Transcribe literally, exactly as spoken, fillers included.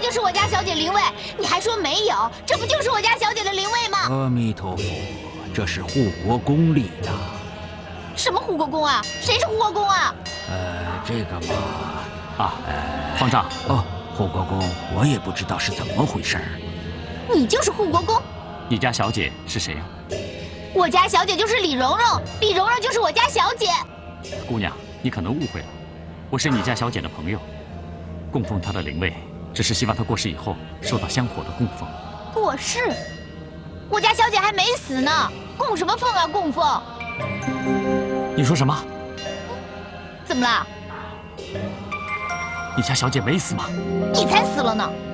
就是我家小姐灵位，你还说没有？这不就是我家小姐的灵位吗？ 阿弥陀佛，这是护国公立的。 什么护国公啊？谁是护国公啊？ 呃，这个嘛， 啊，方丈。 哦，护国公，我也不知道是怎么回事儿。 你就是护国公？ 你家小姐是谁呀？ 我家小姐就是李蓉蓉，李蓉蓉就是我家小姐。 姑娘，你可能误会了，我是你家小姐的朋友，供奉她的灵位，只是希望她过世以后受到香火的供奉。 过世？我家小姐还没死呢，供什么奉啊供奉？ 你说什么？ 怎么了？ 你家小姐没死吗？ 你才死了呢！